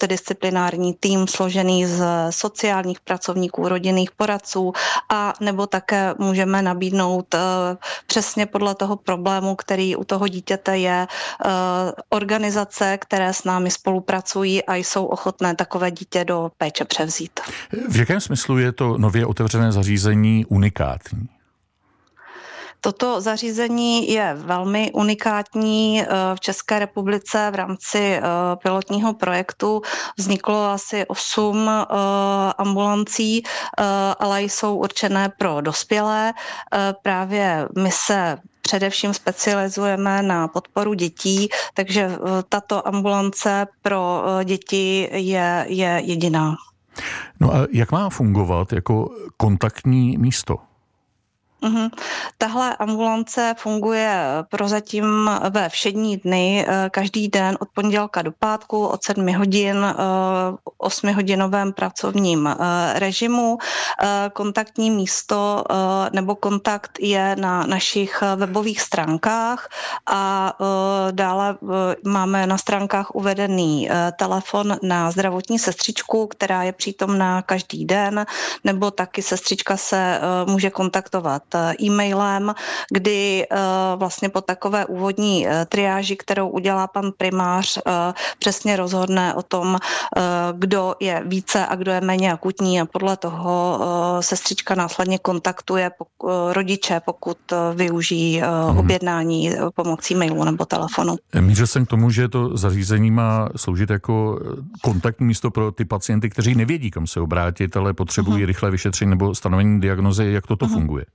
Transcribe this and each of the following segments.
multidisciplinární tým složený z sociálních pracovníků, rodinných poradců a nebo také můžeme nabídnout přesně podle toho problému, který u toho dítěte je, organizace, které s námi spolupracují a jsou ochotné takové dítě do péče převzít. V jakém smyslu je to nově otevřené zařízení unikátní? Toto zařízení je velmi unikátní v České republice. V rámci pilotního projektu vzniklo asi 8 ambulancí, ale jsou určené pro dospělé. Právě my se především specializujeme na podporu dětí, takže tato ambulance pro děti je jediná. No a jak má fungovat jako kontaktní místo? Tahle ambulance funguje prozatím ve všední dny, každý den od pondělka do pátku od 7 hodin, 8hodinovém pracovním režimu. Kontaktní místo nebo kontakt je na našich webových stránkách a dále máme na stránkách uvedený telefon na zdravotní sestřičku, která je přítomná každý den, nebo taky sestřička se může kontaktovat e-mailem, kdy vlastně po takové úvodní triáži, kterou udělá pan primář, přesně rozhodne o tom, kdo je více a kdo je méně akutní a podle toho sestřička následně kontaktuje rodiče, pokud využijí objednání pomocí mailu nebo telefonu. Mířil jsem k tomu, že to zařízení má sloužit jako kontaktní místo pro ty pacienty, kteří nevědí, kam se obrátit, ale potřebují rychlé vyšetření nebo stanovení diagnozy. Jak toto funguje?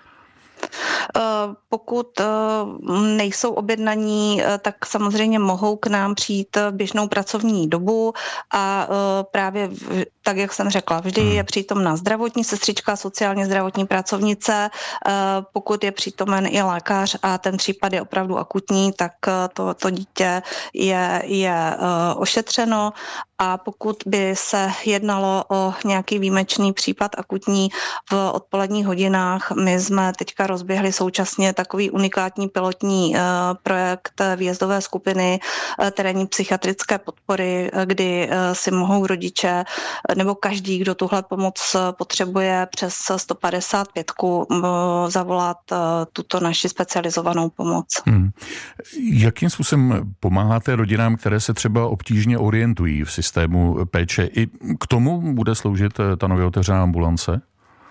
Pokud nejsou objednaní, tak samozřejmě mohou k nám přijít v běžnou pracovní dobu a právě tak, jak jsem řekla, vždy je přítomná zdravotní sestřička, sociálně zdravotní pracovnice. Pokud je přítomen i lékař a ten případ je opravdu akutní, tak to dítě je ošetřeno. A pokud by se jednalo o nějaký výjimečný případ akutní v odpoledních hodinách, my jsme teďka rozběhli současně takový unikátní pilotní projekt výjezdové skupiny terénní psychiatrické podpory, kdy si mohou rodiče nebo každý, kdo tuhle pomoc potřebuje, přes 155 zavolat tuto naši specializovanou pomoc. Jakým způsobem pomáháte rodinám, které se třeba obtížně orientují v systému péče? I k tomu bude sloužit ta nově otevřená ambulance?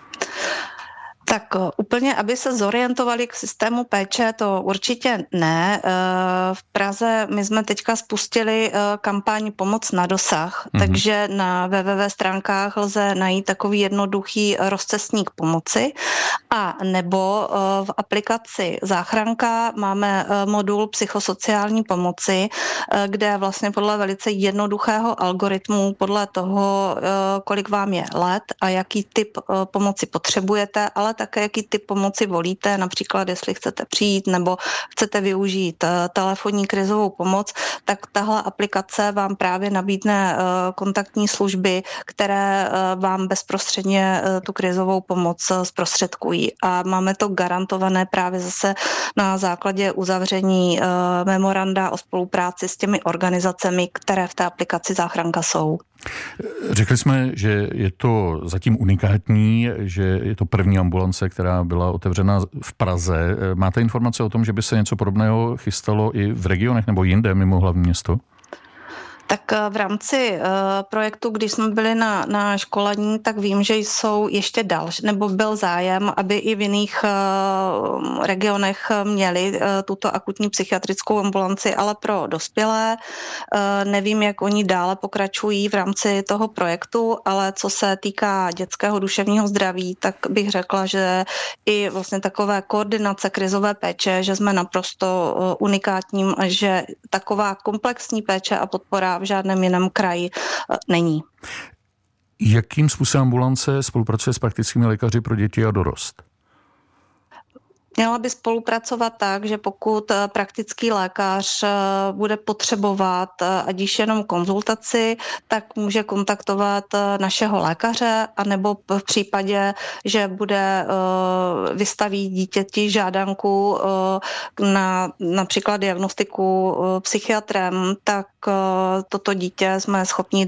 Tak úplně, aby se zorientovali k systému péče, to určitě ne. V Praze my jsme teďka spustili kampaň Pomoc na dosah, takže na www stránkách lze najít takový jednoduchý rozcestník pomoci a nebo v aplikaci Záchranka máme modul psychosociální pomoci, kde vlastně podle velice jednoduchého algoritmu, podle toho, kolik vám je let a jaký typ pomoci potřebujete, ale také jaký typ pomoci volíte, například jestli chcete přijít nebo chcete využít telefonní krizovou pomoc, tak tahle aplikace vám právě nabídne kontaktní služby, které vám bezprostředně tu krizovou pomoc zprostředkují. A máme to garantované právě zase na základě uzavření memoranda o spolupráci s těmi organizacemi, které v té aplikaci Záchranka jsou. Řekli jsme, že je to zatím unikátní, že je to první ambulance, která byla otevřena v Praze. Máte informace o tom, že by se něco podobného chystalo i v regionech nebo jinde mimo hlavní město? Tak v rámci projektu, když jsme byli na školení, tak vím, že jsou ještě další, nebo byl zájem, aby i v jiných regionech měli tuto akutní psychiatrickou ambulanci, ale pro dospělé. Nevím, jak oni dále pokračují v rámci toho projektu, ale co se týká dětského duševního zdraví, tak bych řekla, že i vlastně takové koordinace krizové péče, že jsme naprosto unikátním a že taková komplexní péče a podpora v žádném jiném kraji není. Jakým způsobem ambulance spolupracuje s praktickými lékaři pro děti a dorost? Měla by spolupracovat tak, že pokud praktický lékař bude potřebovat ať již jenom konzultaci, tak může kontaktovat našeho lékaře, anebo v případě, že bude vystaví dítěti žádanku na například diagnostiku psychiatrem, tak toto dítě jsme schopni